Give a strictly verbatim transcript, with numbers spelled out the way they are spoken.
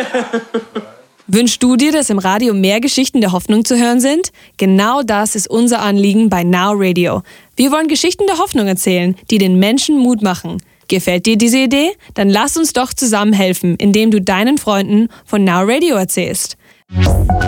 Wünschst du dir, dass im Radio mehr Geschichten der Hoffnung zu hören sind? Genau das ist unser Anliegen bei Now Radio. Wir wollen Geschichten der Hoffnung erzählen, die den Menschen Mut machen. Gefällt dir diese Idee? Dann lass uns doch zusammen helfen, indem du deinen Freunden von Now Radio erzählst.